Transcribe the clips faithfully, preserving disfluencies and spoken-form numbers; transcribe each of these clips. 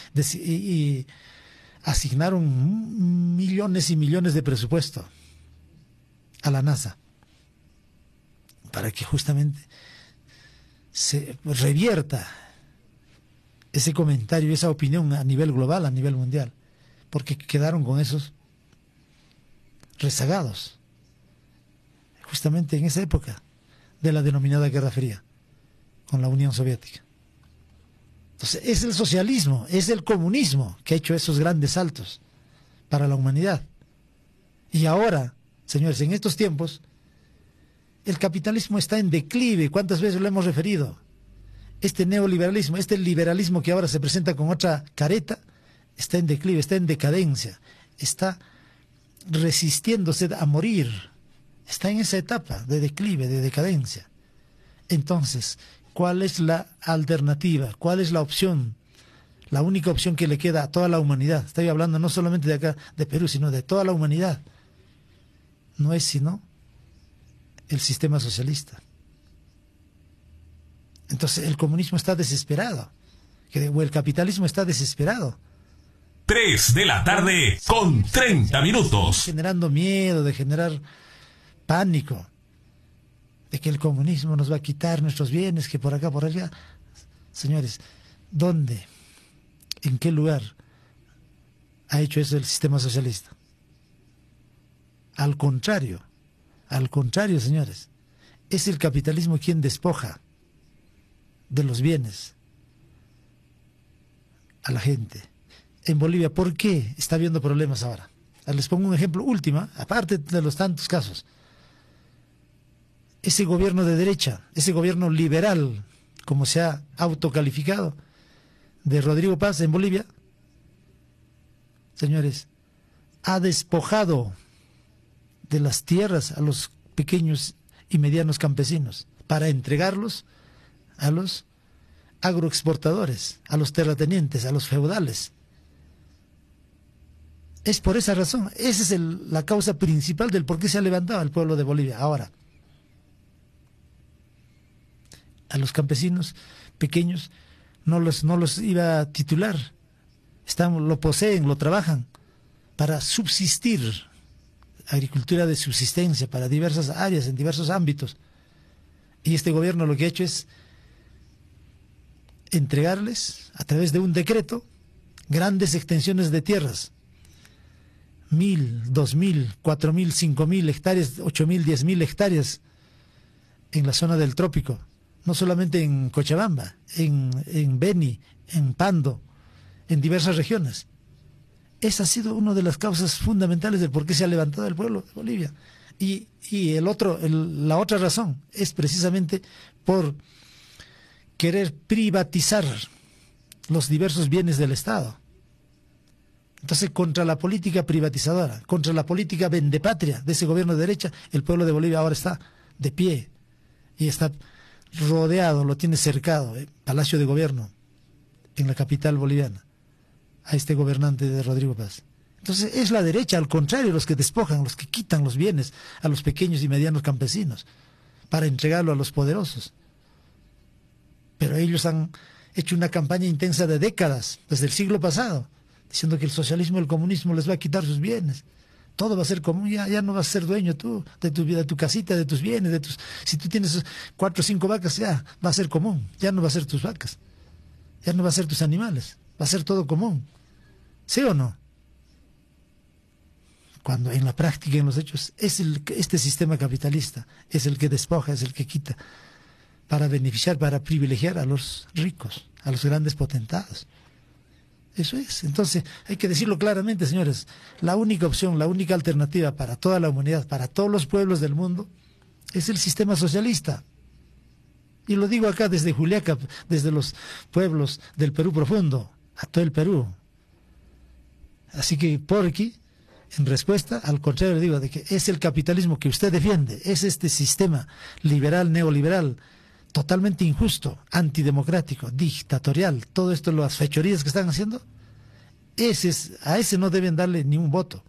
y, y asignaron millones y millones de presupuesto a la NASA para que justamente se revierta ese comentario, esa opinión a nivel global, a nivel mundial, porque quedaron con esos rezagados justamente en esa época de la denominada Guerra Fría con la Unión Soviética. Entonces es el socialismo, es el comunismo que ha hecho esos grandes saltos para la humanidad. Y ahora, señores, en estos tiempos el capitalismo está en declive. ¿Cuántas veces lo hemos referido? Este neoliberalismo, este liberalismo que ahora se presenta con otra careta, está en declive, está en decadencia, está resistiéndose a morir, está en esa etapa de declive, de decadencia. Entonces, ¿cuál es la alternativa? ¿Cuál es la opción? La única opción que le queda a toda la humanidad, estoy hablando no solamente de acá, de Perú, sino de toda la humanidad, no es sino el sistema socialista. Entonces el comunismo está desesperado, o el capitalismo está desesperado. tres de la tarde con treinta minutos. Generando miedo, de generar pánico, de que el comunismo nos va a quitar nuestros bienes, que por acá, por allá. Señores, ¿dónde, en qué lugar ha hecho eso el sistema socialista? Al contrario, al contrario, señores, es el capitalismo quien despoja de los bienes a la gente. En Bolivia, ¿por qué está habiendo problemas ahora? Les pongo un ejemplo último, aparte de los tantos casos. Ese gobierno de derecha, ese gobierno liberal, como se ha autocalificado, de Rodrigo Paz en Bolivia, señores, ha despojado de las tierras a los pequeños y medianos campesinos para entregarlos a los agroexportadores, a los terratenientes, a los feudales. Es por esa razón, esa es el, la causa principal del por qué se ha levantado el pueblo de Bolivia. Ahora, a los campesinos pequeños no los, no los iba a titular, están, lo poseen, lo trabajan para subsistir, agricultura de subsistencia para diversas áreas, en diversos ámbitos. Y este gobierno lo que ha hecho es entregarles, a través de un decreto, grandes extensiones de tierras, mil, dos mil, cuatro mil, cinco mil hectáreas, ocho mil, diez mil hectáreas en la zona del trópico, no solamente en Cochabamba, en, en Beni, en Pando, en diversas regiones. Esa ha sido una de las causas fundamentales del por qué se ha levantado el pueblo de Bolivia. Y, y el otro, el, la otra razón es precisamente por querer privatizar los diversos bienes del Estado. Entonces, contra la política privatizadora, contra la política vendepatria de ese gobierno de derecha, el pueblo de Bolivia ahora está de pie y está rodeado, lo tiene cercado, eh, Palacio de Gobierno, en la capital boliviana, a este gobernante de Rodrigo Paz. Entonces es la derecha, al contrario, los que despojan, los que quitan los bienes a los pequeños y medianos campesinos para entregarlo a los poderosos. Pero ellos han hecho una campaña intensa de décadas, desde el siglo pasado, diciendo que el socialismo y el comunismo les va a quitar sus bienes. Todo va a ser común, ya, ya no vas a ser dueño tú de tu vida, de tu casita, de tus bienes, de tus, si tú tienes cuatro o cinco vacas, ya va a ser común, ya no va a ser tus vacas, ya no va a ser tus animales, va a ser todo común. ¿Sí o no? Cuando en la práctica, en los hechos, es el, este sistema capitalista, es el que despoja, es el que quita, para beneficiar, para privilegiar a los ricos, a los grandes potentados. Eso es. Entonces, hay que decirlo claramente, señores, la única opción, la única alternativa para toda la humanidad, para todos los pueblos del mundo, es el sistema socialista. Y lo digo acá desde Juliaca, desde los pueblos del Perú profundo, a todo el Perú. Así que por aquí, en respuesta, al contrario le digo de que es el capitalismo que usted defiende, es este sistema liberal, neoliberal, totalmente injusto, antidemocrático, dictatorial, todo esto, las fechorías que están haciendo, ese es, a ese no deben darle ni un voto.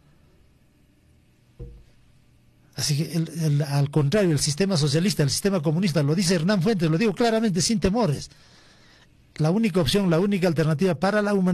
Así que el, el, al contrario, el sistema socialista, el sistema comunista, lo dice Hernán Fuentes, lo digo claramente, sin temores. La única opción, la única alternativa para la humanidad